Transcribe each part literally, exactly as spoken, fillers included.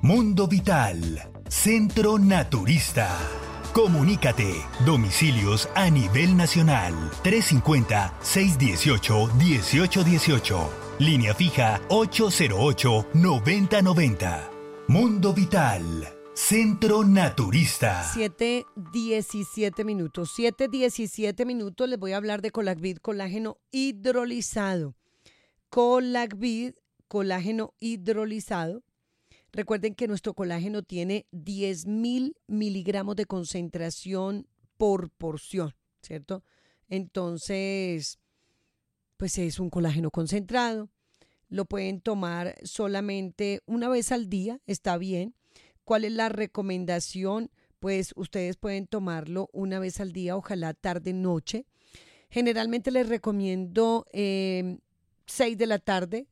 Mundo Vital, Centro Naturista. Comunícate, domicilios a nivel nacional, trescientos cincuenta, seiscientos dieciocho, dieciocho dieciocho. Línea fija ocho cero ocho, noventa noventa. Mundo Vital, Centro Naturista. siete diecisiete minutos. siete diecisiete minutos les voy a hablar de Colacvid, colágeno hidrolizado. Colacvid, colágeno hidrolizado. Recuerden que nuestro colágeno tiene diez mil miligramos de concentración por porción, ¿cierto? Entonces, pues es un colágeno concentrado. Lo pueden tomar solamente una vez al día, está bien. ¿Cuál es la recomendación? Pues ustedes pueden tomarlo una vez al día, ojalá tarde-noche. Generalmente les recomiendo eh, seis de la tarde,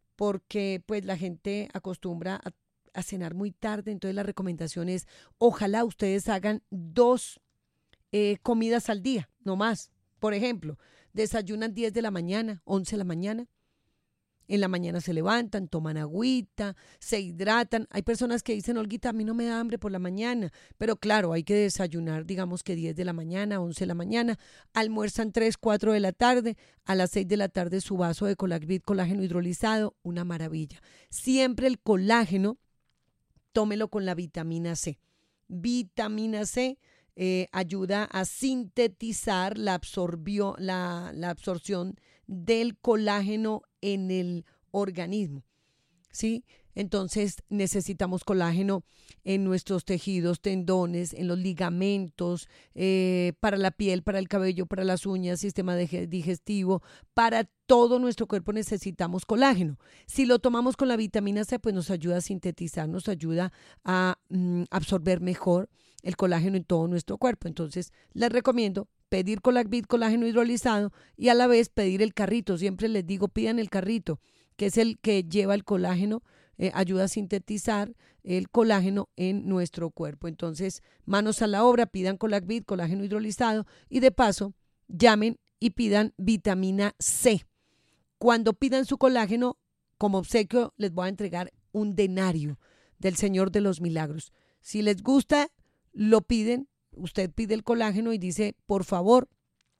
porque pues la gente acostumbra a, a cenar muy tarde. Entonces la recomendación es, ojalá ustedes hagan dos eh, comidas al día, no más. Por ejemplo, desayunan diez de la mañana, once de la mañana. En la mañana se levantan, toman agüita, se hidratan. Hay personas que dicen, Olguita, a mí no me da hambre por la mañana. Pero claro, hay que desayunar, digamos que diez de la mañana, once de la mañana. Almuerzan tres, cuatro de la tarde. A las seis de la tarde su vaso de Colacvid, colágeno hidrolizado, una maravilla. Siempre el colágeno, tómelo con la vitamina C. Vitamina C eh, ayuda a sintetizar la, absorbió, la, la absorción del colágeno en el organismo, ¿sí? Entonces necesitamos colágeno en nuestros tejidos, tendones, en los ligamentos, eh, para la piel, para el cabello, para las uñas, sistema digestivo, para todo nuestro cuerpo necesitamos colágeno. Si lo tomamos con la vitamina C, pues nos ayuda a sintetizar, nos ayuda a mm, absorber mejor el colágeno en todo nuestro cuerpo. Entonces les recomiendo pedir Colacvid, colágeno hidrolizado, y a la vez pedir el carrito. Siempre les digo, pidan el carrito, que es el que lleva el colágeno, eh, ayuda a sintetizar el colágeno en nuestro cuerpo. Entonces, manos a la obra, pidan Colacvid, colágeno hidrolizado, y de paso, llamen y pidan vitamina C. Cuando pidan su colágeno, como obsequio, les voy a entregar un denario del Señor de los Milagros. Si les gusta, lo piden. Usted pide el colágeno y dice, por favor,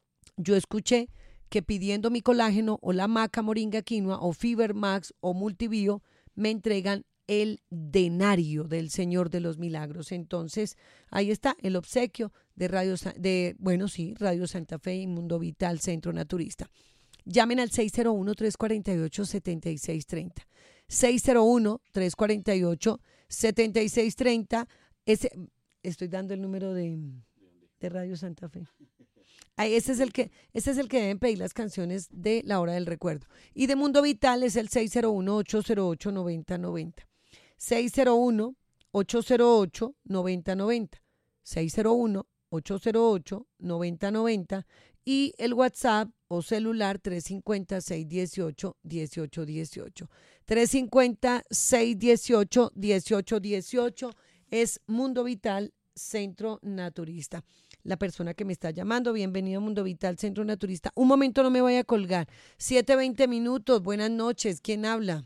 yo escuché que pidiendo mi colágeno o la maca, moringa, quinoa o Fiber Max o Multibio me entregan el denario del Señor de los Milagros. Entonces, ahí está el obsequio de Radio, de, bueno, sí, Radio Santa Fe y Mundo Vital, Centro Naturista. Llamen al seis cero uno, tres cuatro ocho, siete seis tres cero. seis cero uno, tres cuatro ocho, siete seis tres cero. Ese... Estoy dando el número de, de Radio Santa Fe. Ay, ese es el que, ese es el que deben pedir las canciones de La Hora del Recuerdo. Y de Mundo Vital es el seis cero uno, ocho cero ocho, nueve cero nueve cero. seis cero uno, ocho cero ocho, nueve cero nueve cero. seis cero uno, ocho cero ocho, nueve cero nueve cero. Y el WhatsApp o celular tres cinco cero, seis uno ocho, uno ocho uno ocho. tres cinco cero, seis uno ocho, uno ocho uno ocho. Es Mundo Vital, Centro Naturista. La persona que me está llamando, bienvenido a Mundo Vital, Centro Naturista. Un momento, no me vaya a colgar. siete veinte minutos, buenas noches. ¿Quién habla?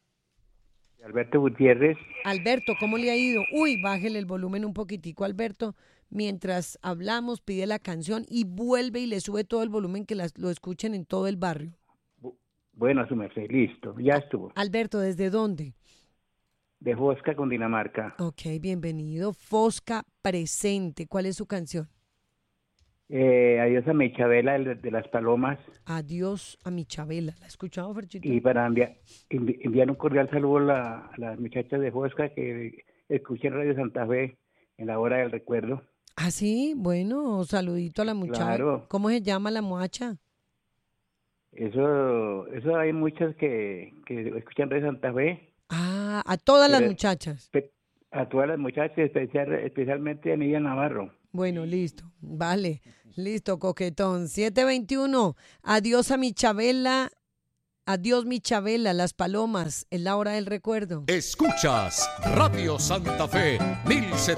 Alberto Gutiérrez. Alberto, ¿cómo le ha ido? Uy, bájele el volumen un poquitico, Alberto. Mientras hablamos, pide la canción y vuelve y le sube todo el volumen, que las, lo escuchen en todo el barrio. Bueno, su merced, listo, ya estuvo. Alberto, ¿desde dónde? De Fosca, Cundinamarca. Ok, bienvenido. Fosca presente. ¿Cuál es su canción? Eh, adiós a mi Chabela, de, de las Palomas. Adiós a mi Chabela. ¿La ha escuchado, Ferchito? Y para enviar, envi, enviar un cordial saludo a, la, a las muchachas de Fosca que escuchen Radio Santa Fe en la hora del recuerdo. Ah, sí, bueno, saludito a la muchacha. Claro. ¿Cómo se llama la muchacha? Eso, eso hay muchas que, que escuchan Radio Santa Fe. Ah, a todas Pero, las muchachas. A todas las muchachas, especial, especialmente a Nidia Navarro. Bueno, listo, vale, listo, coquetón. siete veintiuno, adiós a mi Chabela, adiós mi Chabela, las Palomas, en la hora del recuerdo. Escuchas Radio Santa Fe, mil setecientos.